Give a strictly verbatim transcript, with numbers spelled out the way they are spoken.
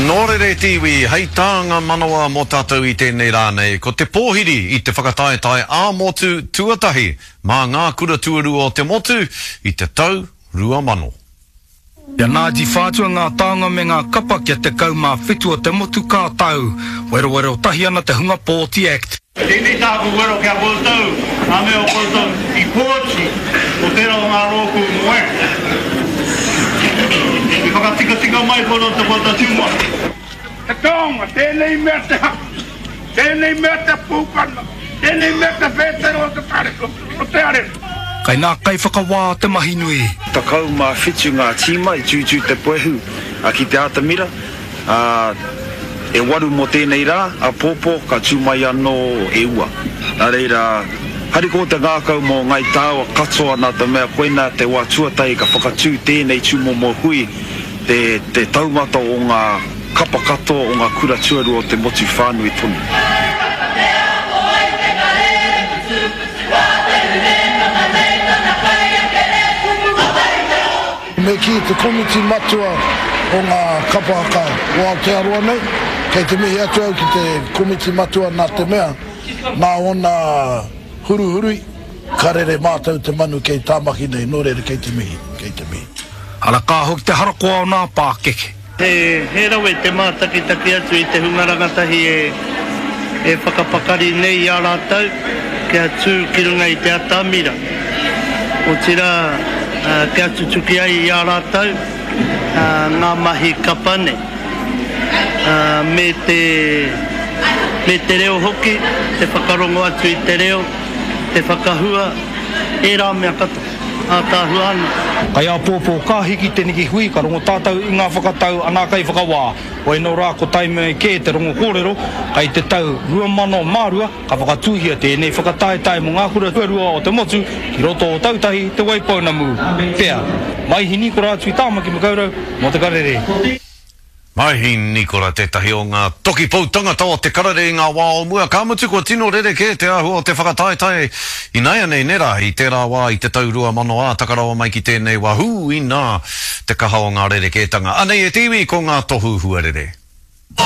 Nōrere tiwi, hei tānga manawa mō tātou I tēnei rānei, ko te pōhiri I te whakataetai ā motu tuatahi, mā ngā kura tuaru o te motu, I te tau rua mano. Ia nāji whātua ngā tānga me ngā kapa kia te kaumā whitu o te motu kā tau, wero wero tahi ana te hunga Pōti Act. Tēnei tāku wero kia kōtau, a mea o kōtau I pōti, o tērā o ngā rōku moe. I whakatika tika mai kono te kota tūma. Te tonga, tēnei mea te haki, tēnei mea te pūkana, tēnei mea te whētero o te tareko, o te are. Kai nā kai whakawā te mahi nui. Ta kau mā whitu ngā tīma I tūtū te poehu a ki te Atamira. A, e waru mo tēnei rā, a pōpō ka tūmai anō e ua. Nā reira, hariko te ngākau mō ngai tāua katoa nā te mea koena te wā tuatai ka whakatū tēnei tūmo mō hui te, te taumata o ngā kapa katoa o ngā kura tuaru o te motu whānui tonu. Me ki te komiti matua o ngā kapahaka o Aotearoa nei, kei te mihi atu au ki te komiti matua nā te mea, nā ona huru hurui, karere mātau te manu kei tāmaki nei, nōrere kei te mihi, kei te mihi. Ala kā hoki te harakoa o nā pākeke. He, he rawe te mātaki taki atu I te hungarangatahi e, e whakapakari nei a rātau, kia tū ki runga I te Atamira. O tira, uh, kia tū tuki ai I a rātau, uh, ngā mahi kapane. Uh, me te, me te reo hoki, te whakarongo atu I te reo, te whakahua, e rā mea kata. A tāhua ana. Kai a pōpō kā hiki te niki hui, ka rongo tātou I ngā whakatau anā kai whakawā. Wai nō rā ko taime kē te rongo kōrero, kai te tau rua mano mārua, ka whakatūhia tēnei whakataetai mo ngā kura tuarua o te motu, ki roto o tautahi te waipaunamu. Pea, mai hi Nikora atu I tāmaki makaurau, mō te karere. Mai hi Nikora tētahi o ngā toki pou tangata o te karare I ngā wā o mua. Ka mutu kua tino rere ke te ahu o te whakataetai I nei nei nera I tērā wā I te taurua mano a takarawa mai ki tēnei wā hu I nā te kaha o ngā rere ke tanga. Anei e tiwi ko ngā tohu huarere.